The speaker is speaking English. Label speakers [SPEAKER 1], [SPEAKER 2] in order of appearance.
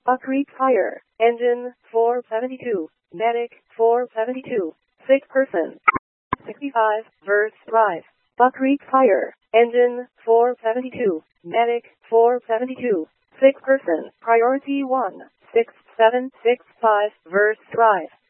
[SPEAKER 1] Buck Creek Fire. Engine 472. Medic 472. Sick person 65. Verse Drive. Buck Creek Fire. Engine 472. Medic 472. Sick person. Priority 1. 6765. Verse Drive.